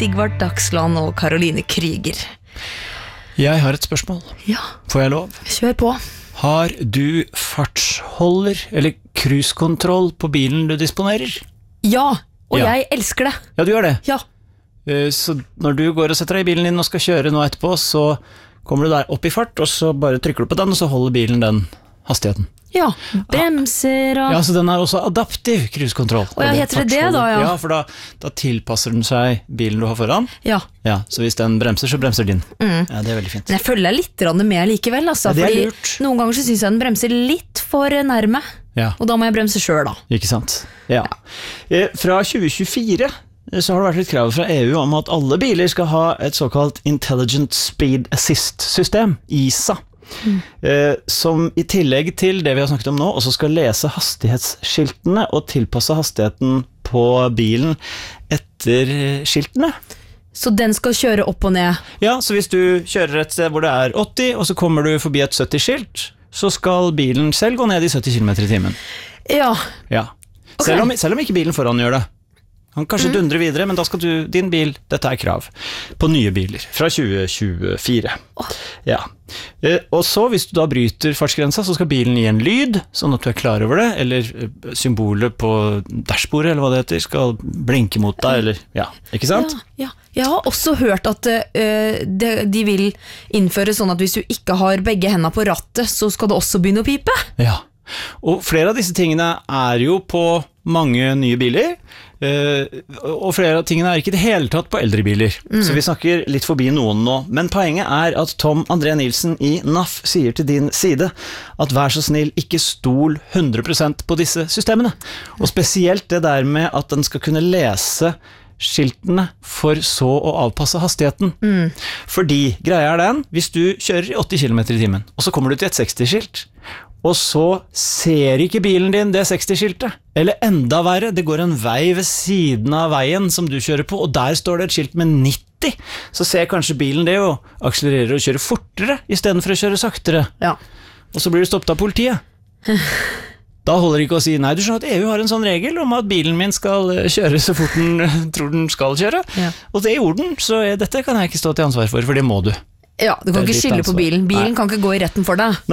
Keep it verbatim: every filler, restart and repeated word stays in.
Sigvart Dagsland og Caroline Kryger. Jeg har et spørsmål. Ja. Får jeg lov? Kjør på. Har du fartsholder eller cruisekontroll på bilen du disponerer? Ja, og Ja. jeg elsker det. Ja, du gjør det. Ja. Eh, Så når du går og setter deg i bilen din og skal kjøre nå etterpå, så kommer du der opp i fart, og så bare trykker du på den, og så holder bilen den hastigheten. Ja, bremser og... Ja, så den er også adaptiv cruisekontroll. Å ja, heter det det da, ja? Ja, for da, da tilpasser den seg bilen du har foran. Ja. Ja, så hvis den bremser, så bremser din. Ja, det er veldig fint. Men jeg følger deg litt grann med likevel, altså, Ja, det er fordi lurt. noen ganger så synes jeg den bremser litt for nærme, Ja, og da må jeg bremse selv da. ikke sant? Ja. Eh, Fra tjue tjuefire så har det vært litt krav fra E U om at alle biler skal ha et såkalt Intelligent Speed Assist-system, I S A. Eh, som i tillegg til det vi har snakket om nå, også skal lese hastighetsskiltene og tilpasse hastigheten på bilen etter skiltene. Så den skal kjøre opp og ned. Ja, så hvis du kjører et sted hvor det er åtti, og så kommer du forbi et sytti-skilt, så skal bilen selv gå ned i sytti kilometer i timen. Ja, Ja. Ok. Selv om, selv om ikke bilen foran gjør det. Han kanskje dundrer videre, men da skal du, din bil, dette er krav på nye biler fra tjue tjuefire. Ja. Eh, og så hvis du da bryter fartsgrensa, så skal bilen gi en lyd, sånn at du er klar over det, eller eh, symbolet på dashbordet, eller hva det heter, skal blinke mot deg, eller, ja, ikke sant? ja, ja. Jeg har også hørt at øh, de, de vil innføre sånn at hvis du ikke har begge hendene på rattet, så skal det også begynne å pipe. Ja, og flere av disse tingene er jo på mange nye biler, eh, og flere av tingene er ikke i det hele tatt på eldre biler, så vi snakker litt forbi noen nå. Men poenget er at Tom André Nilsen i N A F sier til din side at vær så snill, ikke stol hundre prosent på disse systemene. Og spesielt det der med at den skal kunne lese skiltene for så å avpasse hastigheten. Fordi greia er den, hvis du kjører i åtti kilometer i timen, og så kommer du til et seksti-skilt, og så ser ikke bilen din det seksti-skiltet, eller enda verre, det går en vei ved siden av veien som du kjører på, og der står det et skilt med nitti, så ser kanskje bilen det og akselererer og kjører fortere, i stedet for å kjøre saktere. Ja. Og så blir du stoppet av politiet. Da holder det ikke å si, nei, du skjønner at E U har en sånn regel om at bilen min skal kjøre så fort den tror den skal kjøre. Ja. Og det gjorde den, så dette kan jeg ikke stå til ansvar for, for det må du. Ja, du kan Det er ikke ditt skylde på ansvar. bilen. Bilen Nei. kan ikke gå i retten for deg.